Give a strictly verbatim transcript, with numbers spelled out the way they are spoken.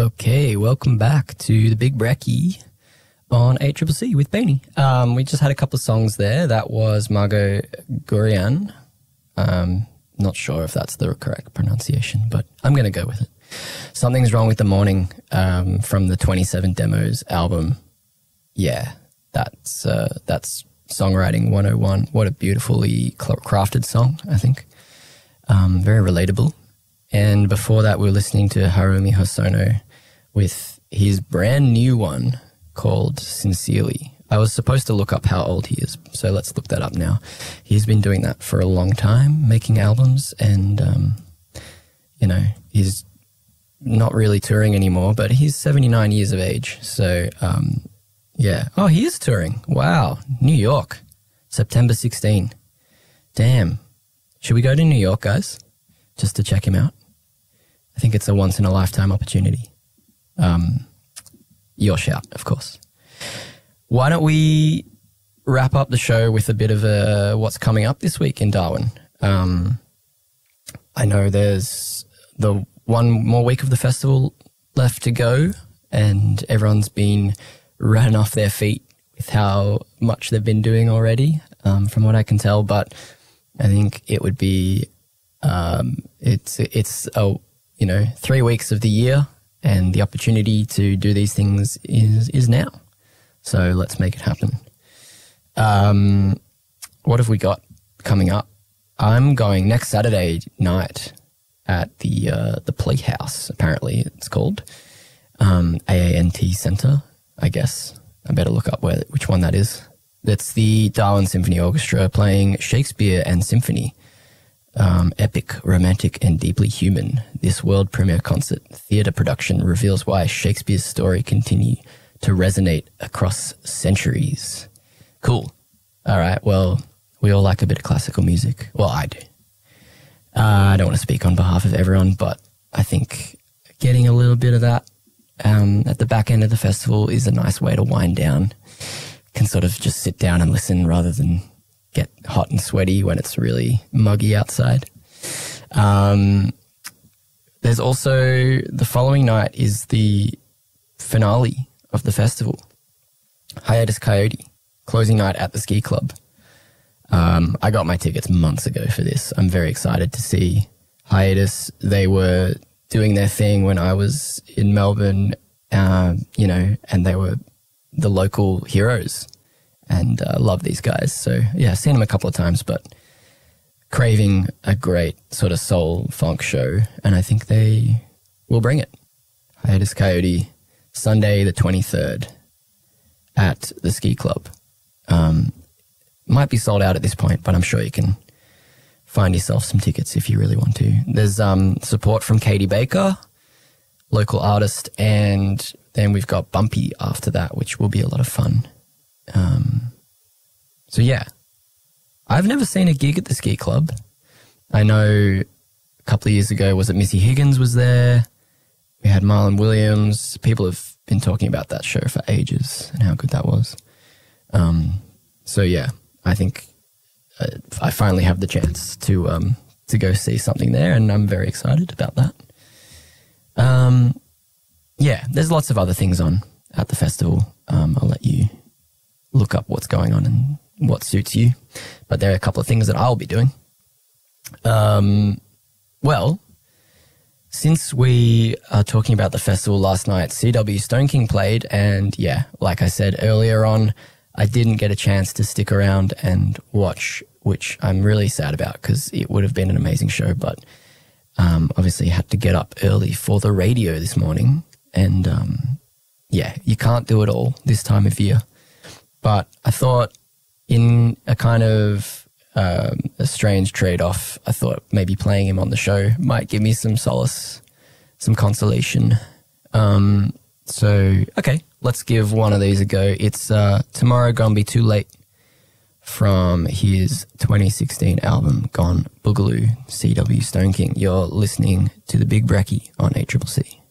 Okay, welcome back to the Big Brekkie on A C C C with Beanie. Um, we just had a couple of songs there. That was Margot Gurian. Um, not sure if that's the correct pronunciation, but I'm going to go with it. Something's Wrong with the Morning um, from the twenty-seven Demos album. Yeah, that's uh, that's songwriting one oh one. What a beautifully crafted song, I think. Um, very relatable. And before that, we were listening to Harumi Hosono with his brand new one called Sincerely. I was supposed to look up how old he is, so let's look that up now. He's been doing that for a long time, making albums, and, um, you know, he's not really touring anymore, but he's seventy-nine years of age. So, um, yeah. Oh, he is touring. Wow. New York, September sixteenth. Damn. Should we go to New York, guys, just to check him out? I think it's a once-in-a-lifetime opportunity. Um, your shout, of course. Why don't we wrap up the show with a bit of a, what's coming up this week in Darwin? Um, I know there's the one more week of the festival left to go, and everyone's been running off their feet with how much they've been doing already, um, from what I can tell. But I think it would be, um, it's, it's a, you know, three weeks of the year, and the opportunity to do these things is, is now. So let's make it happen. Um, what have we got coming up? I'm going next Saturday night at the, uh, the Playhouse, apparently it's called, um, A A N T Centre, I guess. I better look up where, which one that is. That's the Darwin Symphony Orchestra playing Shakespeare and Symphony. Um, epic, romantic, and deeply human. This world premiere concert theatre production reveals why Shakespeare's story continue to resonate across centuries. Cool. All right. Well, we all like a bit of classical music. Well, I do. Uh, I don't want to speak on behalf of everyone, but I think getting a little bit of that um, at the back end of the festival is a nice way to wind down. Can sort of just sit down and listen rather than get hot and sweaty when it's really muggy outside. Um, there's also, the following night is the finale of the festival. Hiatus Coyote, closing night at the Ski Club. Um, I got my tickets months ago for this. I'm very excited to see Hiatus. They were doing their thing when I was in Melbourne, uh, you know, and they were the local heroes. And uh, love these guys. So, yeah, seen them a couple of times, but craving a great sort of soul funk show, and I think they will bring it. Hiatus Coyote, Sunday the twenty-third at the Ski Club. Um, might be sold out at this point, but I'm sure you can find yourself some tickets if you really want to. There's um, support from Katie Baker, local artist, and then we've got Bumpy after that, which will be a lot of fun. Um, so yeah, I've never seen a gig at the Ski Club. I know a couple of years ago, was it Missy Higgins was there? We had Marlon Williams. People have been talking about that show for ages and how good that was. Um, so yeah, I think uh, I finally have the chance to, um, to go see something there, and I'm very excited about that. Um, yeah, there's lots of other things on at the festival. Um, I'll let you look up what's going on and what suits you. But there are a couple of things that I'll be doing. Um, well, since we are talking about the festival last night, C W Stone King played, and yeah, like I said earlier on, I didn't get a chance to stick around and watch, which I'm really sad about because it would have been an amazing show, but um, obviously had to get up early for the radio this morning. And um, yeah, you can't do it all this time of year. But I thought in a kind of um, a strange trade-off, I thought maybe playing him on the show might give me some solace, some consolation. Um, so, okay, let's give one of these a go. It's uh, Tomorrow Gonna Be Too Late from his twenty sixteen album, Gone Boogaloo, C W Stone King. You're listening to The Big Brekkie on A C C C.